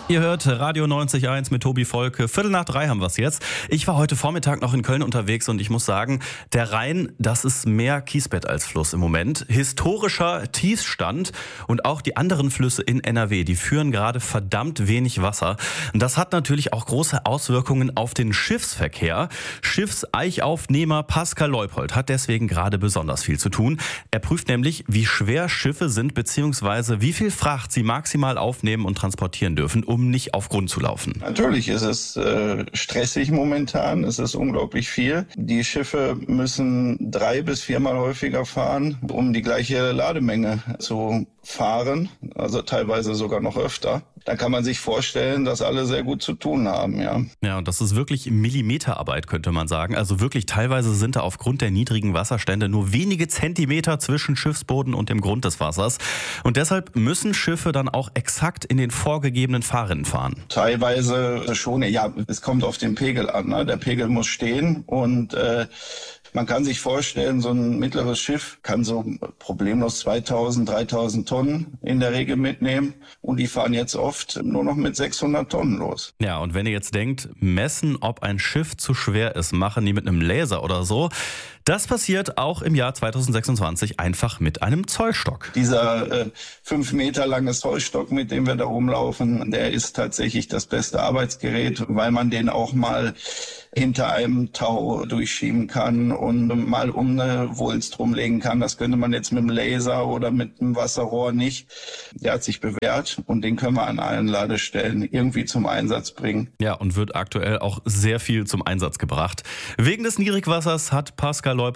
Ihr hört Radio 90.1 mit Tobi Volke. 2:45 haben wir es jetzt. Ich war heute Vormittag noch in Köln unterwegs und ich muss sagen, der Rhein, das ist mehr Kiesbett als Fluss im Moment. Historischer Tiefstand und auch die anderen Flüsse in NRW, die führen gerade verdammt wenig Wasser. Und das hat natürlich auch große Auswirkungen auf den Schiffsverkehr. Schiffseichaufnehmer Pascal Leupold hat deswegen gerade besonders viel zu tun. Er prüft nämlich, wie schwer Schiffe sind bzw. wie viel Fracht sie maximal aufnehmen und transportieren dürfen, um nicht auf Grund zu laufen. Natürlich ist es stressig momentan, es ist unglaublich viel. Die Schiffe müssen 3- bis 4-mal häufiger fahren, um die gleiche Lademenge zu fahren, also teilweise sogar noch öfter. Da kann man sich vorstellen, dass alle sehr gut zu tun haben, ja. Ja, und das ist wirklich Millimeterarbeit, könnte man sagen. Also wirklich teilweise sind da aufgrund der niedrigen Wasserstände nur wenige Zentimeter zwischen Schiffsboden und dem Grund des Wassers. Und deshalb müssen Schiffe dann auch exakt in den vorgegebenen Fahrrinnen fahren. Teilweise schon, ja, es kommt auf den Pegel an, ne? Der Pegel muss stehen und man kann sich vorstellen, so ein mittleres Schiff kann so problemlos 2000, 3000 Tonnen in der Regel mitnehmen und die fahren jetzt oft nur noch mit 600 Tonnen los. Ja, und wenn ihr jetzt denkt, messen, ob ein Schiff zu schwer ist, machen die mit einem Laser oder so. Das passiert auch im Jahr 2026 einfach mit einem Zollstock. Dieser 5 Meter lange Zollstock, mit dem wir da rumlaufen, der ist tatsächlich das beste Arbeitsgerät, weil man den auch mal hinter einem Tau durchschieben kann und mal um eine Wulst rumlegen kann. Das könnte man jetzt mit dem Laser oder mit dem Wasserrohr nicht. Der hat sich bewährt und den können wir an allen Ladestellen irgendwie zum Einsatz bringen. Ja, und wird aktuell auch sehr viel zum Einsatz gebracht. Wegen des Niedrigwassers hat Pascal